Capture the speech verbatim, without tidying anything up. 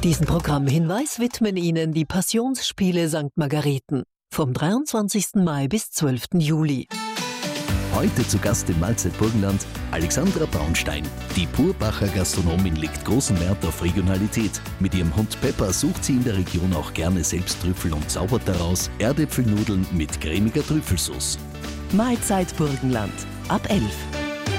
Diesen Programmhinweis widmen Ihnen die Passionsspiele Sankt Margarethen vom dreiundzwanzigsten Mai bis zwölften Juli. Heute zu Gast im Mahlzeit Burgenland Alexandra Braunstein. Die Purbacher Gastronomin legt großen Wert auf Regionalität. Mit ihrem Hund Pepper sucht sie in der Region auch gerne selbst Trüffel und zaubert daraus Erdäpfelnudeln mit cremiger Trüffelsauce. Mahlzeit Burgenland ab elf.